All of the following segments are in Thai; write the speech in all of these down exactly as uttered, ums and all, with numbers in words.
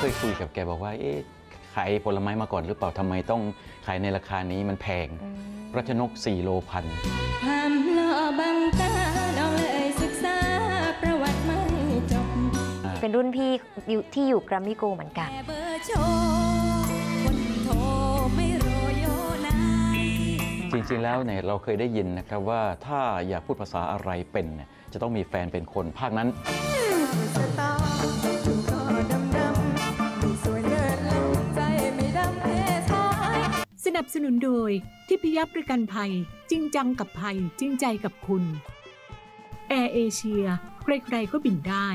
ยคุยกับแกบอกว่าเอ๊ะขายผลไม้มาก่อนหรือเปล่าทำไมต้องขายในราคานี้มันแพงรัชนกสี่โลพันความหล่อบังตาน้องเลยศึกษาประวัติไม่จบเป็นรุ่นพี่ที่อยู่แกรมมี่โกลด์เหมือนกันจริงๆแล้วเนี่ยเราเคยได้ยินนะครับว่าถ้าอยากพูดภาษาอะไรเป็นเนี่ยจะต้องมีแฟนเป็นคนภาคนั้นสนับสนุนโดยทิพยประกันภัยจริงจังกับภัยจริงใจกับคุณแอร์เอเชียใครๆก็บินได้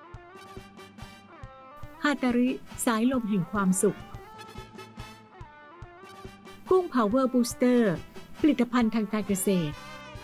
ฮาตาริสายลมแห่งความสุขกุ้งพาวเวอร์บูสเตอร์ผลิตภัณฑ์ทางการเกษตร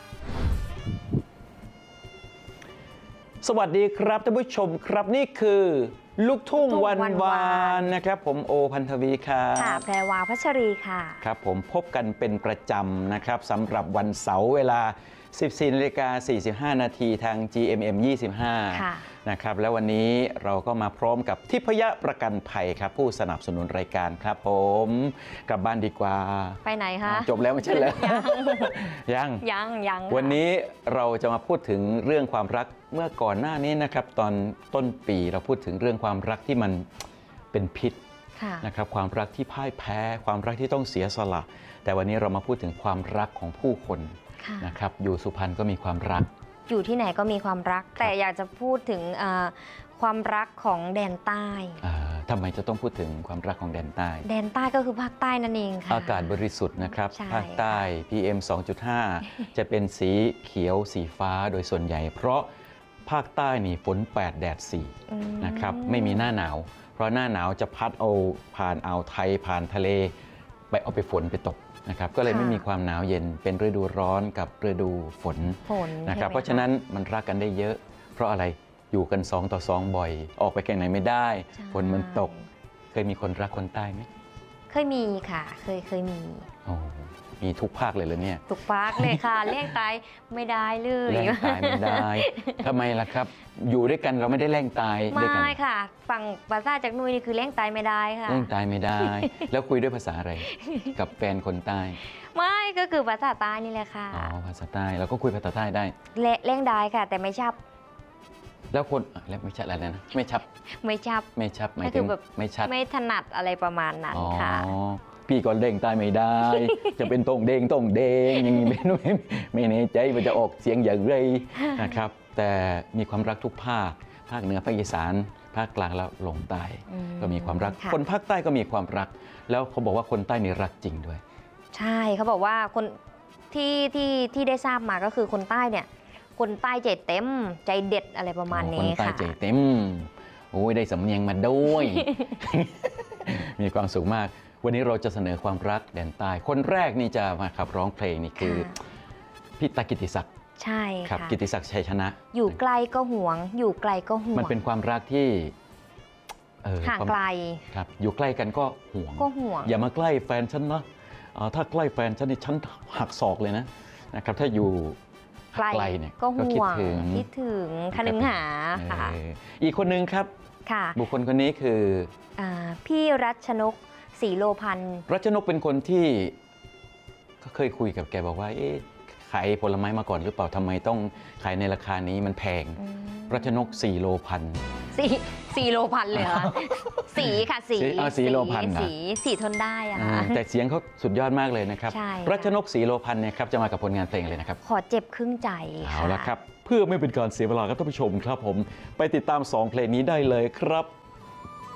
สวัสดีครับท่านผู้ชมครับนี่คือลูกทุ่งวันวานนะครับผมโอพันธวีครับค่ะแพรวาพัชรีค่ะครับผมพบกันเป็นประจำนะครับสำหรับวันเสาร์เวลา สิบสี่นาฬิกาสี่สิบห้า นาทีทาง จี เอ็ม เอ็ม ยี่สิบห้า นะครับแล้ววันนี้เราก็มาพร้อมกับทิพยประกันภัยครับผู้สนับสนุนรายการครับผมกลับบ้านดีกว่าไปไหนคะจบแล้วไม่ใช่เหรอยังยังยังวันนี้เราจะมาพูดถึงเรื่องความรักเมื่อก่อนหน้านี้นะครับตอนต้นปีเราพูดถึงเรื่องความรักที่มันเป็นพิษนะครับความรักที่พ่ายแพ้ความรักที่ต้องเสียสละแต่วันนี้เรามาพูดถึงความรักของผู้คนนะครับอยู่สุพรรณก็มีความรักอยู่ที่ไหนก็มีความรักแต่อยากจะพูดถึงความรักของแดนใต้ทำไมจะต้องพูดถึงความรักของแดนใต้แดนใต้ก็คือภาคใต้นั่นเองค่ะอากาศบริสุทธิ์นะครับภาคใต้ พี เอ็ม สองจุดห้า จะเป็นสีเขียวสีฟ้าโดยส่วนใหญ่เพราะภาคใต้นี่ฝนแปดแดดสี่นะครับไม่มีหน้าหนาวเพราะหน้าหนาวจะพัดเอาผ่านอ่าวไทยผ่านทะเลไปเอาไปฝนไปตกนะครับก็เลยไม่มีความหนาวเย็นเป็นฤดูร้อนกับฤดูฝนนะครับเพราะฉะนั้นมันรักกันได้เยอะเพราะอะไรอยู่กันสองต่อสองบ่อยออกไปแค่ไหนไม่ได้ฝนมันตกเคยมีคนรักคนใต้ไหมเคยมีค่ะเคยเคยมีโอ้มีทุกภาคเลยเลยเนี่ยทุกภาคเลยค่ะเลี้ยงตายไม่ได้เลยเลี้ยงตายไม่ได้ทำไมล่ะครับอยู่ด้วยกันเราไม่ได้เลี้ยงตายด้วยกันไม่ค่ะฝั่งภาษาจากนุ้ยนี่คือเลี้ยงตายไม่ได้ค่ะเลี้ยงตายไม่ได้แล้วคุยด้วยภาษาอะไรกับแฟนคนใต้ไม่ก็คือภาษาใต้นี่แหละค่ะอ๋อภาษาใต้เราก็คุยภาษาใต้ได้เลี้ยงได้ค่ะแต่ไม่ชับแล้วคนแล้วไม่ชัดอะไรนะไม่ชับไม่ชับไม่ชับหมายถึงไม่ชัดไม่ถนัดอะไรประมาณนั้นค่ะพี่ก็เด้งตายไม่ได้จะเป็นตรงเด้งตรงเด้งอย่างนี้ไม่ไม่แน่ใจว่าจะออกเสียงอย่างไรนะครับแต่มีความรักทุกภาคภาคเหนือภาคอีสานภาคกลางแล้วลงใต้ก็มีความรักคนภาคใต้ก็มีความรักแล้วเขาบอกว่าคนใต้นี่รักจริงด้วยใช่เขาบอกว่าคนที่ที่ที่ได้ทราบมาก็คือคนใต้เนี่ยคนใต้ใจเต็มใจเด็ดอะไรประมาณนี้ค่ะคนใต้ใจเต็มโอ้ยได้สำเนียงมาด้วยมีความสุขมากวันนี้เราจะเสนอความรักแดนใต้คนแรกนี่จะมาขับร้องเพลงนี่คือพี่ตากิติศักดิ์ใช่ครับกิติศักดิ์ชัยชนะอยู่ไกลก็ห่วงอยู่ไกลก็ห่วงมันเป็นความรักที่ห่างไกลครับอยู่ใกล้กันก็ห่วงก็ห่วงอย่ามาใกล้แฟนฉันนะถ้าใกล้แฟนฉันนี่ฉันหักศอกเลยนะนะครับถ้าอยู่ไกลเนี่ยก็ห่วงคิดถึงคนึงหาค่ะอีกคนนึงครับบุคคลคนนี้คือพี่รัชนกศรีโลพันธ์รัชนกเป็นคนที่ก็เคยคุยกับแกบอกว่าเอ๊ะขายผลไม้มาก่อนหรือเปล่าทำไมต้องขายในราคานี้มันแพงรัชนกสี่โลพันสี่สี่โลพันเลยค่ะสีค่ะสีสีโลพันสีสีทนได้อะแต่เสียงเขาสุดยอดมากเลยนะครับรัชนกศรีโลพันเนี่ยครับจะมากับผลงานเพลงเลยนะครับขอเจ็บครึ่งใจเอาละครับเพื่อไม่เป็นการเสียเวลาครับท่านผู้ชมครับผมไปติดตามสองเพลงนี้ได้เลยครับ